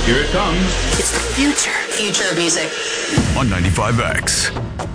Here it comes. It's the future. Future of music. On 95X.